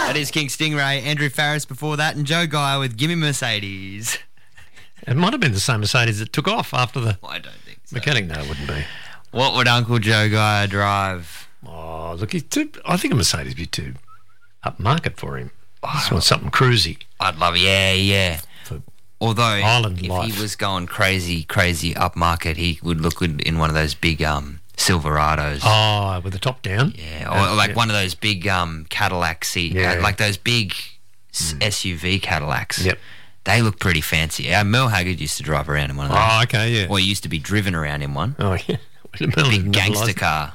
That is King Stingray, Andrew Farris before that, and Joe Geyer with Gimme Mercedes. It might have been the same Mercedes that took off after the I don't think so. mechanic. No, it wouldn't be. What would Uncle Joe Geyer drive? Oh, look, I think a Mercedes would be too upmarket for him. I just want something cruisy. I'd love it. Yeah. For Although, Island if life. he was going crazy upmarket, he would look good in one of those big Silverados. Oh, with the top down? Yeah, or like one of those big Cadillacs, like those big SUV Cadillacs. Yep. They look pretty fancy. Mel Haggard used to drive around in one of those. Oh, okay, yeah. Or he used to be driven around in one. Oh, yeah. Big gangster car.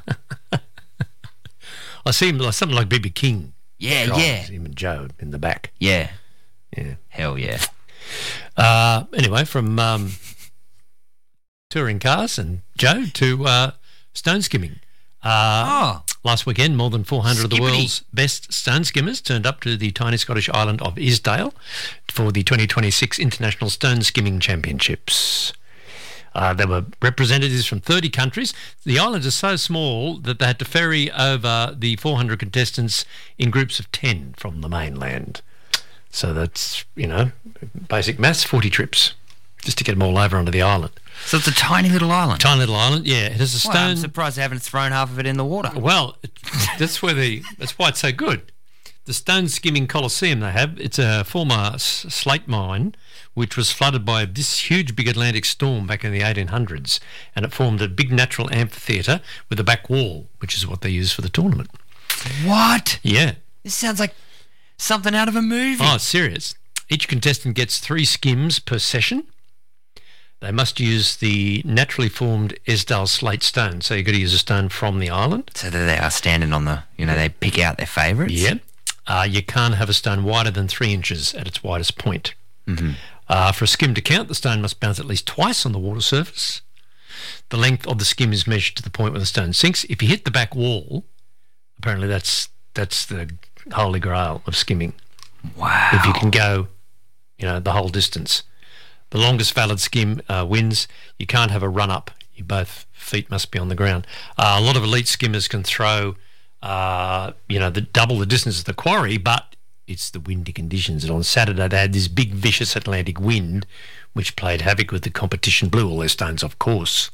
I see him like something like B.B. King. Yeah, drives yeah. Him and Joe in the back. Yeah. Yeah. Hell yeah. Anyway, from touring cars and Joe to stone skimming. Last weekend, more than 400 of the world's best stone skimmers turned up to the tiny Scottish island of Isdale for the 2026 International Stone Skimming Championships. There were representatives from 30 countries. The island is so small that they had to ferry over the 400 contestants in groups of 10 from the mainland. So that's, basic maths, 40 trips, just to get them all over onto the island. So it's a tiny little island. Tiny little island, yeah. It has a stone. I'm surprised they haven't thrown half of it in the water. Well, that's why it's so good. The Stone Skimming Coliseum they have, it's a former slate mine which was flooded by this huge big Atlantic storm back in the 1800s, and it formed a big natural amphitheatre with a back wall, which is what they use for the tournament. What? Yeah. This sounds like something out of a movie. Oh, it's serious. Each contestant gets 3 skims per session. They must use the naturally formed Esdale slate stone, so you've got to use a stone from the island. So there they are standing on the, they pick out their favourites? Yeah. You can't have a stone wider than 3 inches at its widest point. Mm-hmm. For a skim to count, the stone must bounce at least twice on the water surface. The length of the skim is measured to the point where the stone sinks. If you hit the back wall, apparently that's the holy grail of skimming. Wow. If you can go, the whole distance. The longest valid skim wins. You can't have a run-up. Both feet must be on the ground. A lot of elite skimmers can throw, double the distance of the quarry, but it's the windy conditions. And on Saturday, they had this big, vicious Atlantic wind, which played havoc with the competition, blew all their stones, of course.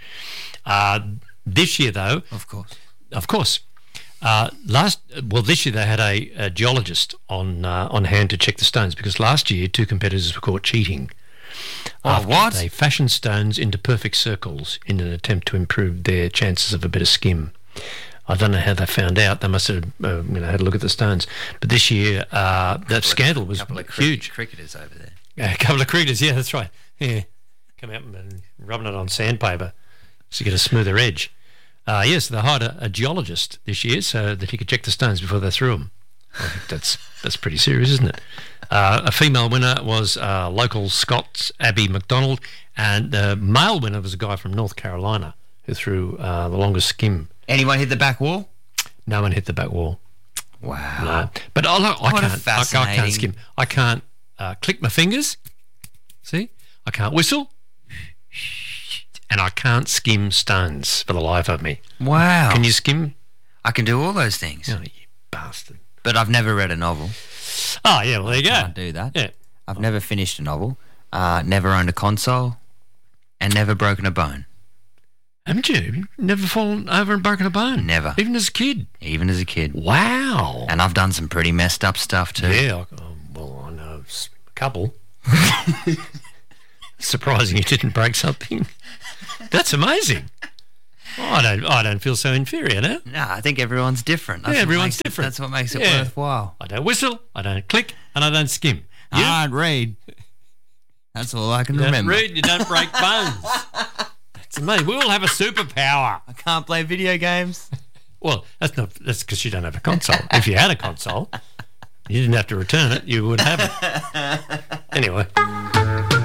This year, though... Of course. This year they had a geologist on hand to check the stones, because last year 2 competitors were caught cheating. What? They fashioned stones into perfect circles in an attempt to improve their chances of a better skim. I don't know how they found out. They must have had a look at the stones. But this year, that scandal was huge. Cricketers over there. A couple of cricketers, yeah, that's right. Yeah, come out and rubbing it on sandpaper to get a smoother edge. Yes, they hired a geologist this year so that he could check the stones before they threw them. I think that's pretty serious, isn't it? A female winner was local Scots Abby McDonald, and the male winner was a guy from North Carolina who threw the longest skim. Anyone hit the back wall? No one hit the back wall. Wow. No, but I can't skim. I can't click my fingers. See, I can't whistle, and I can't skim stones for the life of me. Wow. Can you skim? I can do all those things. Oh, you bastard. But I've never read a novel. Oh, yeah, well, there you go. Can't do that. Yeah. I've never finished a novel, never owned a console, and never broken a bone. Haven't you? You've never fallen over and broken a bone? Never. Even as a kid? Even as a kid. Wow. And I've done some pretty messed up stuff too. Yeah, I know a couple. Surprising you didn't break something. That's amazing. I don't feel so inferior now. No, I think everyone's different. Everyone's different. That's what makes it worthwhile. I don't whistle, I don't click, and I don't skim. You don't read. That's all I can remember. remember. You don't read, you don't break bones. That's amazing. We all have a superpower. I can't play video games. Well, that's because you don't have a console. If you had a console, you didn't have to return it, you would have it. Anyway.